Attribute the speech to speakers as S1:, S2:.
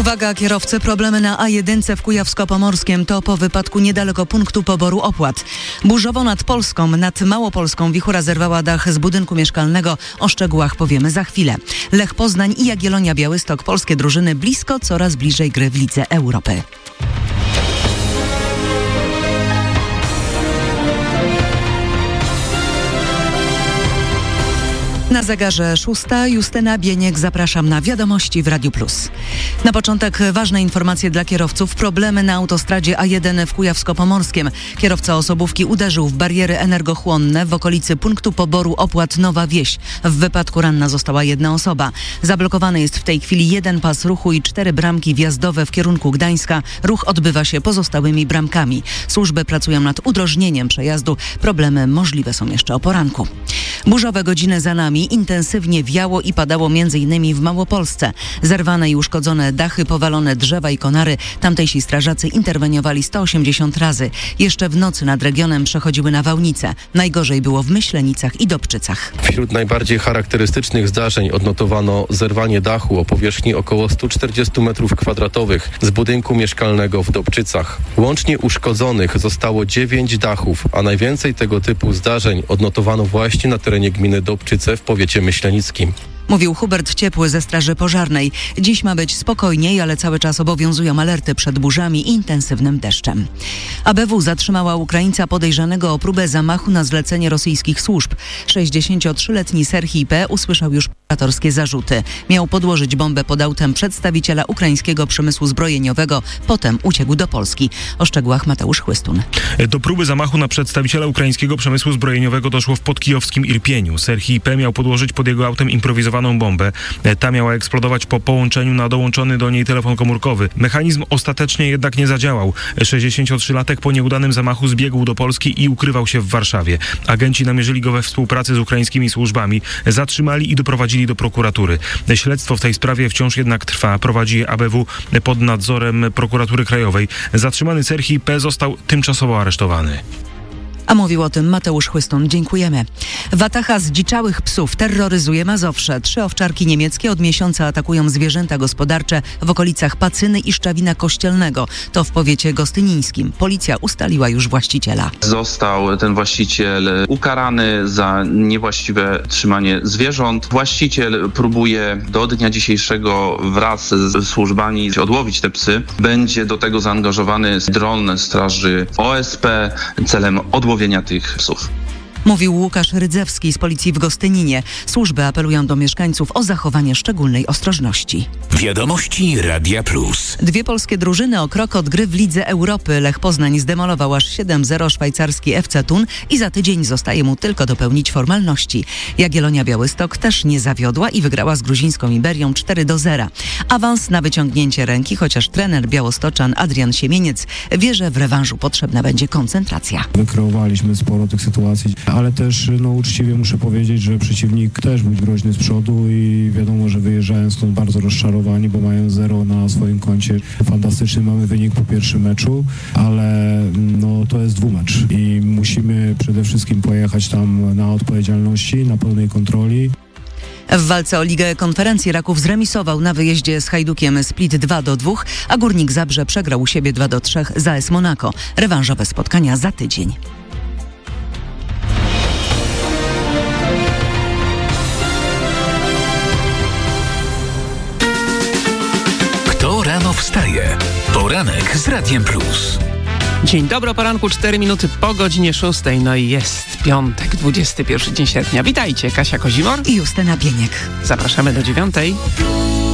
S1: Uwaga kierowcy, problemy na A1 w Kujawsko-Pomorskiem to po wypadku niedaleko punktu poboru opłat. Burzowo nad Polską, nad Małopolską wichura zerwała dach z budynku mieszkalnego. O szczegółach powiemy za chwilę. Lech Poznań i Jagiellonia Białystok, polskie drużyny blisko, coraz bliżej gry w Lidze Europy. Na zegarze 6. Justyna Bieniek, zapraszam na Wiadomości w Radiu Plus. Na początek ważne informacje dla kierowców. Problemy na autostradzie A1 w Kujawsko-Pomorskiem. Kierowca osobówki uderzył w bariery energochłonne w okolicy punktu poboru opłat Nowa Wieś. W wypadku ranna została jedna osoba. Zablokowany jest w tej chwili jeden pas ruchu i 4 bramki wjazdowe w kierunku Gdańska. Ruch odbywa się pozostałymi bramkami. Służby pracują nad udrożnieniem przejazdu. Problemy możliwe są jeszcze o poranku. Burzowe godziny za nami. Intensywnie wiało i padało m.in. w Małopolsce. Zerwane i uszkodzone dachy, powalone drzewa i konary. Tamtejsi strażacy interweniowali 180 razy. Jeszcze w nocy nad regionem przechodziły nawałnice. Najgorzej było w Myślenicach i Dobczycach.
S2: Wśród najbardziej charakterystycznych zdarzeń odnotowano zerwanie dachu o powierzchni około 140 m2 z budynku mieszkalnego w Dobczycach. Łącznie uszkodzonych zostało 9 dachów, a najwięcej tego typu zdarzeń odnotowano właśnie na terenie gminy Dobczyce w powiecie myślenickim.
S1: Mówił Hubert Ciepły ze Straży Pożarnej. Dziś ma być spokojniej, ale cały czas obowiązują alerty przed burzami i intensywnym deszczem. ABW zatrzymała Ukraińca podejrzanego o próbę zamachu na zlecenie rosyjskich służb. 63-letni Serhii P. usłyszał już prokuratorskie zarzuty. Miał podłożyć bombę pod autem przedstawiciela ukraińskiego przemysłu zbrojeniowego. Potem uciekł do Polski. O szczegółach Mateusz Chłystun.
S3: Do próby zamachu na przedstawiciela ukraińskiego przemysłu zbrojeniowego doszło w podkijowskim Irpieniu. Serhii P. miał podłożyć pod jego autem improwizowaną bombę. Ta miała eksplodować po połączeniu na dołączony do niej telefon komórkowy. Mechanizm ostatecznie jednak nie zadziałał. 63-latek po nieudanym zamachu zbiegł do Polski i ukrywał się w Warszawie. Agenci namierzyli go we współpracy z ukraińskimi służbami. Zatrzymali i doprowadzili do prokuratury. Śledztwo w tej sprawie wciąż jednak trwa. Prowadzi je ABW pod nadzorem Prokuratury Krajowej. Zatrzymany Serhii P. został tymczasowo aresztowany.
S1: A mówił o tym Mateusz Chłystun. Dziękujemy. Wataha zdziczałych psów terroryzuje Mazowsze. 3 owczarki niemieckie od miesiąca atakują zwierzęta gospodarcze w okolicach Pacyny i Szczawina Kościelnego. To w powiecie gostynińskim. Policja ustaliła już właściciela.
S4: Został ten właściciel ukarany za niewłaściwe trzymanie zwierząt. Właściciel próbuje do dnia dzisiejszego wraz z służbami odłowić te psy. Będzie do tego zaangażowany dron straży OSP celem odłowienia tych psów.
S1: Mówił Łukasz Rydzewski z policji w Gostyninie. Służby apelują do mieszkańców o zachowanie szczególnej ostrożności.
S5: Wiadomości Radia Plus.
S1: 2 polskie drużyny o krok od gry w Lidze Europy. Lech Poznań zdemolował aż 7-0 szwajcarski FC Thun i za tydzień zostaje mu tylko dopełnić formalności. Jagiellonia Białystok też nie zawiodła i wygrała z gruzińską Iberią 4-0. Awans na wyciągnięcie ręki, chociaż trener białostoczan Adrian Siemieniec wie, że w rewanżu potrzebna będzie koncentracja.
S6: Wykreowaliśmy sporo tych sytuacji, ale też uczciwie muszę powiedzieć, że przeciwnik też był groźny z przodu i wiadomo, że wyjeżdżają stąd bardzo rozczarowani, bo mają 0 na swoim koncie. Fantastyczny mamy wynik po pierwszym meczu, ale to jest dwumecz i musimy przede wszystkim pojechać tam na odpowiedzialności, na pełnej kontroli.
S1: W walce o Ligę Konferencji Raków zremisował na wyjeździe z Hajdukiem Split 2-2, a Górnik Zabrze przegrał u siebie 2-3 z AS Monaco. Rewanżowe spotkania za tydzień.
S5: Rano wstaje. Poranek z Radiem Plus.
S7: Dzień dobry, o poranku 4 minuty po godzinie 6. No i jest piątek, 21 dzień sierpnia. Witajcie, Kasia Kozimor
S1: i Justyna Bieniek.
S7: Zapraszamy do 9.